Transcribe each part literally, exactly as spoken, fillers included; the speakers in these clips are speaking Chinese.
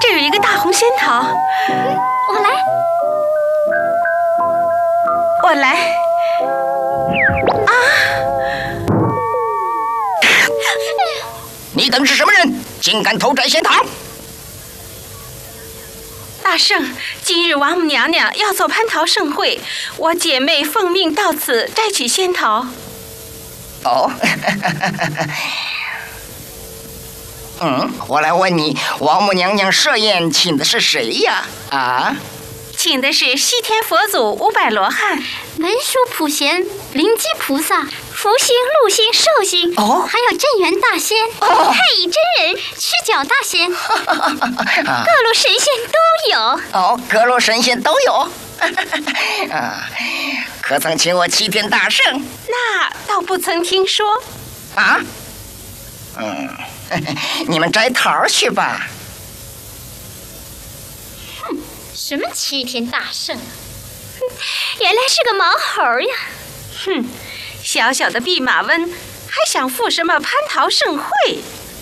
这有一个大红仙桃， 我来， 我来。啊！ 你等是什么人？竟敢偷摘仙桃！ 大圣，今日王母娘娘要走蟠桃盛会，我姐妹奉命到此摘取仙桃。 哦，嗯，我来问你，王母娘娘设宴请的是谁呀？啊？ 请的是西天佛祖五百罗汉、 文殊普贤、灵基菩萨、福星、禄星、寿星， 哦， 还有镇元大仙、 哦、 太乙真人、赤脚大仙，各路神仙都有。 哦，各路神仙都有。啊，可曾请我齐天大圣？ 那倒不曾听说。 啊？嗯，你们摘桃去吧。 哼，什么齐天大圣啊？原来是个毛猴呀！ 哼，小小的弼马温还想赴什么蟠桃盛会？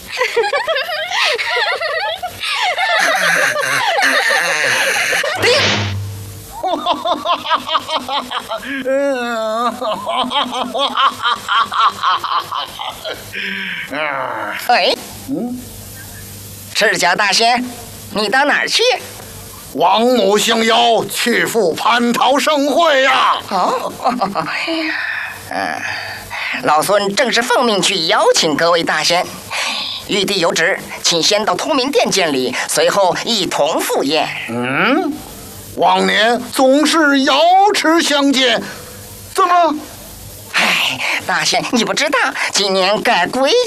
哎，嗯，赤脚大仙，你到哪儿去？ 王母相邀去赴蟠桃盛会呀！ 哦，嗯，老孙正是奉命去邀请各位大仙。玉帝有旨，请先到通明殿见礼，随后一同赴宴。 嗯，往年总是瑶池相见，怎么？ 唉，大仙，你不知道，今年改规